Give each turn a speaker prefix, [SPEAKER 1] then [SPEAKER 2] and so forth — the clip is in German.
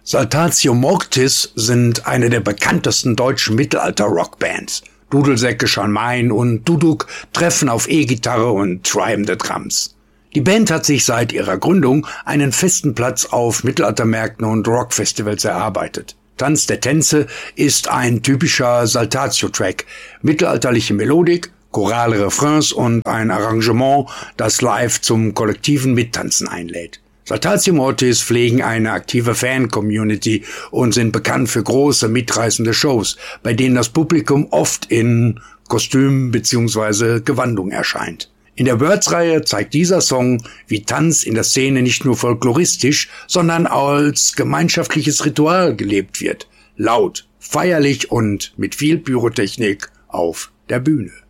[SPEAKER 1] Saltatio Mortis sind eine der bekanntesten deutschen Mittelalter-Rockbands. Dudelsäcke, Schalmeien und Duduk treffen auf E-Gitarre und treibende Drums. Die Band hat sich seit ihrer Gründung einen festen Platz auf Mittelaltermärkten und Rockfestivals erarbeitet. Tanz der Tänze ist ein typischer Saltatio-Track. Mittelalterliche Melodik, chorale Refrains und ein Arrangement, das live zum kollektiven Mittanzen einlädt. Saltatio Mortis pflegen eine aktive Fan-Community und sind bekannt für große, mitreißende Shows, bei denen das Publikum oft in Kostüm bzw. Gewandung erscheint. In der Birds-Reihe zeigt dieser Song, wie Tanz in der Szene nicht nur folkloristisch, sondern als gemeinschaftliches Ritual gelebt wird. Laut, feierlich und mit viel Pyrotechnik auf der Bühne.